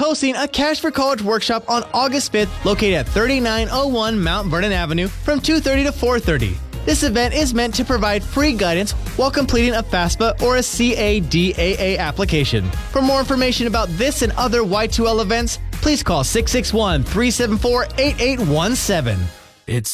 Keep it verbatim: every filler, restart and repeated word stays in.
hosting a Cash for College workshop on August fifth located at thirty-nine oh one Mount Vernon Avenue from two thirty to four thirty. This event is meant to provide free guidance while completing a FAFSA or a C A D A A application. For more information about this and other Y two L events, please call six six one, three seven four, eight eight one seven. It's